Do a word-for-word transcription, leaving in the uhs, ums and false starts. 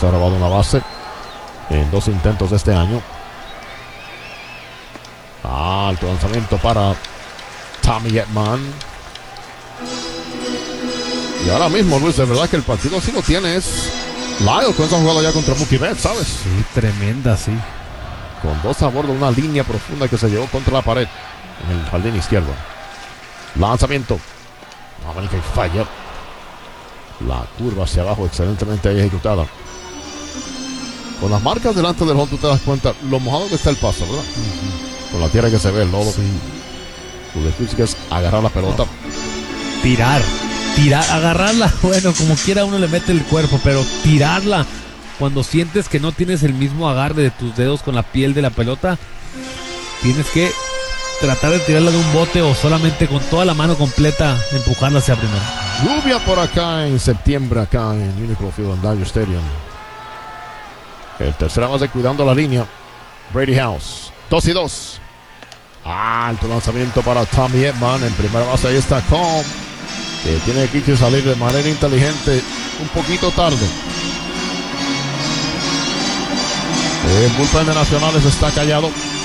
ha robado una base en dos intentos de este año. Alto lanzamiento para Tommy Edman. Y ahora mismo, Luis, de verdad que el partido así lo tienes. Lyle con esa jugada ya contra Mookie Betts, ¿sabes? Sí, tremenda, sí. Con dos a bordo, una línea profunda que se llevó contra la pared en el jardín izquierdo. Lanzamiento. América y falla. La curva hacia abajo, excelentemente ejecutada. Con las marcas delante del home, tú te das cuenta lo mojado que está el paso, ¿verdad? Uh-huh. Con la tierra que se ve, el lodo. Sí. Lo difícil que es agarrar la pelota. No. Tirar. Tirar, agarrarla, bueno, como quiera uno le mete el cuerpo, pero tirarla cuando sientes que no tienes el mismo agarre de tus dedos con la piel de la pelota, tienes que tratar de tirarla de un bote o solamente con toda la mano completa empujarla hacia primera. Lluvia por acá en septiembre, acá en Unicron Field en Dodger Stadium. El tercera base cuidando la línea. Brady House, dos y dos. Alto lanzamiento para Tommy Edman. En primera base ahí está Cohn, que tiene que salir de manera inteligente un poquito tarde. El bullpen de Nacionales está callado.